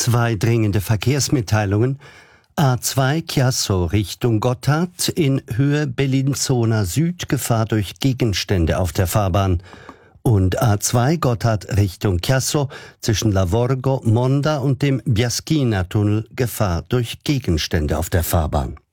2 dringende Verkehrsmitteilungen. A2 Chiasso Richtung Gotthard in Höhe Bellinzona Süd, Gefahr durch Gegenstände auf der Fahrbahn. Und A2 Gotthard Richtung Chiasso zwischen Lavorgo, Monda und dem Biaschina-Tunnel, Gefahr durch Gegenstände auf der Fahrbahn.